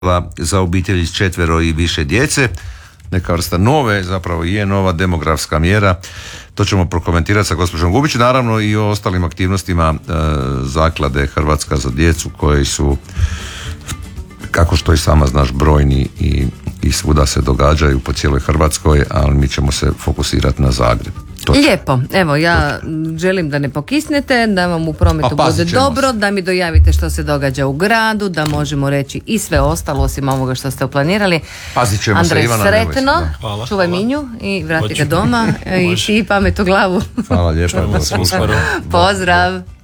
za obitelji s 4 i više djece. Neka vrsta nove, zapravo je nova demografska mjera. To ćemo prokomentirati sa gospođom Gubić, naravno i o ostalim aktivnostima zaklade Hrvatska za djecu koji su, kako što i sama znaš, brojni i svuda se događaju po cijeloj Hrvatskoj, ali mi ćemo se fokusirati na Zagreb. Lijepo, evo ja želim da ne pokisnete, da vam u prometu bude dobro, da mi dojavite što se događa u gradu, da možemo reći i sve ostalo osim ovoga što ste planirali. Pazit ćemo Andrej, se, Ivana, sretno, hvala, čuvaj Minju i vrati ga doma i ti pamet u glavu. Hvala lijepo. Pozdrav.